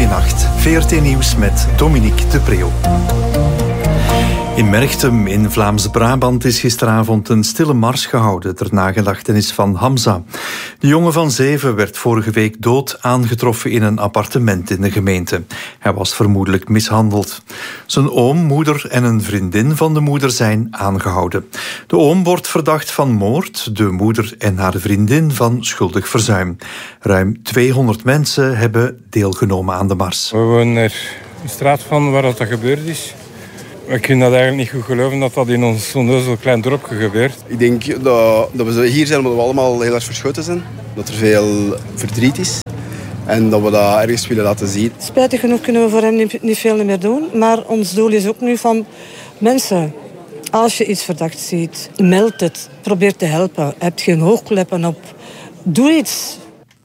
Goedenacht. VRT Nieuws met Dominique de Preeuw. In Merchtem in Vlaams-Brabant is gisteravond een stille mars gehouden ter nagedachtenis van Hamza. De jongen van 7 werd vorige week dood aangetroffen in een appartement in de gemeente. Hij was vermoedelijk mishandeld. Zijn oom, moeder en een vriendin van de moeder zijn aangehouden. De oom wordt verdacht van moord, de moeder en haar vriendin van schuldig verzuim. Ruim 200 mensen hebben deelgenomen aan de mars. We wonen er een straat van waar dat gebeurd is. We kunnen dat eigenlijk niet goed geloven dat dat in ons zo'n klein dorpje gebeurt. Ik denk dat we hier zijn omdat we allemaal heel erg verschoten zijn. Dat er veel verdriet is. En dat we dat ergens willen laten zien. Spijtig genoeg kunnen we voor hem niet veel meer doen. Maar ons doel is ook nu van mensen. Als je iets verdacht ziet, meld het. Probeer te helpen. Heb geen hoogkleppen op. Doe iets.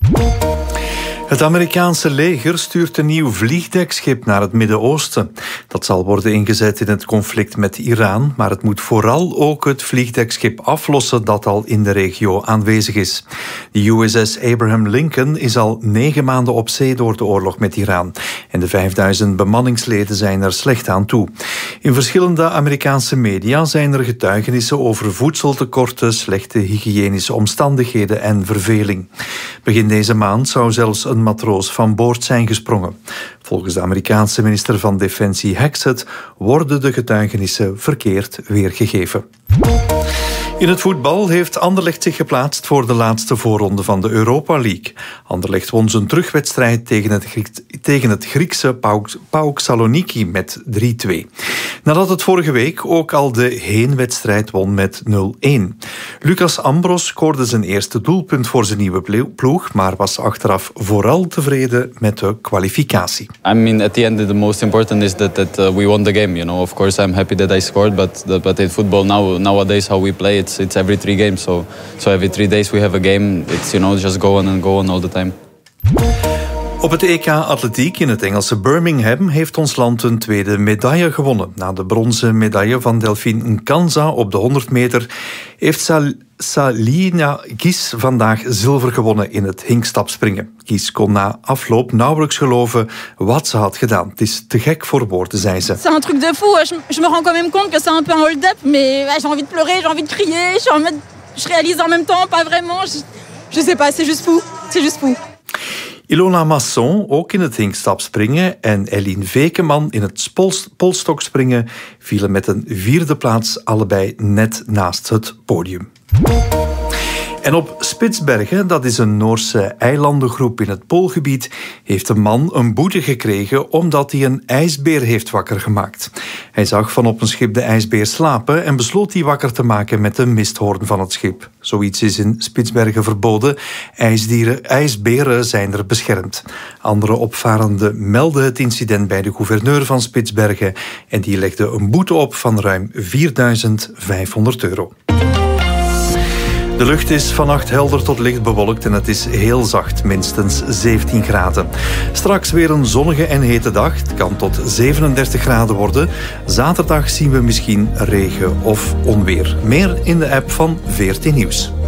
Het Amerikaanse leger stuurt een nieuw vliegdekschip naar het Midden-Oosten. Dat zal worden ingezet in het conflict met Iran, maar het moet vooral ook het vliegdekschip aflossen dat al in de regio aanwezig is. De USS Abraham Lincoln is al 9 maanden op zee door de oorlog met Iran. En de 5000 bemanningsleden zijn er slecht aan toe. In verschillende Amerikaanse media zijn er getuigenissen over voedseltekorten, slechte hygiënische omstandigheden en verveling. Begin deze maand zou zelfs een matroos van boord zijn gesprongen. Volgens de Amerikaanse minister van Defensie Hexet worden de getuigenissen verkeerd weergegeven. In het voetbal heeft Anderlecht zich geplaatst voor de laatste voorronde van de Europa League. Anderlecht won zijn terugwedstrijd tegen het Griekse PAOK Saloniki met 3-2. Nadat het vorige week ook al de heenwedstrijd won met 0-1. Lucas Ambros scoorde zijn eerste doelpunt voor zijn nieuwe ploeg, maar was achteraf vooral tevreden met de kwalificatie. I mean, at the end, the most important is that we won the game. You know, of course, I'm happy that I scored, but in football nowadays how we play, it's every 3 games. So every 3 days we have a game. It's just go on all the time. Op het EK Atletiek in het Engelse Birmingham heeft ons land een tweede medaille gewonnen. Na de bronzen medaille van Delphine Nkanza op de 100 meter heeft Salina Gies vandaag zilver gewonnen in het hinkstapspringen. Gies kon na afloop nauwelijks geloven wat ze had gedaan. Het is te gek voor woorden, zei ze. C'est un truc de fou. Je me rends quand même compte que c'est un peu un hold-up, mais j'ai envie de pleurer, j'ai envie de crier, je réalise en même temps, pas vraiment. Je sais pas, c'est juste fou. Ilona Masson, ook in het hinkstapspringen, en Eline Vekeman in het polstokspringen vielen met een 4e plaats allebei net naast het podium. En op Spitsbergen, dat is een Noorse eilandengroep in het Poolgebied, heeft een man een boete gekregen omdat hij een ijsbeer heeft wakker gemaakt. Hij zag van op een schip de ijsbeer slapen en besloot die wakker te maken met de misthoorn van het schip. Zoiets is in Spitsbergen verboden. Ijsberen zijn er beschermd. Andere opvarenden meldden het incident bij de gouverneur van Spitsbergen en die legde een boete op van ruim €4.500. De lucht is vannacht helder tot licht bewolkt en het is heel zacht, minstens 17 graden. Straks weer een zonnige en hete dag. Het kan tot 37 graden worden. Zaterdag zien we misschien regen of onweer. Meer in de app van VRT Nieuws.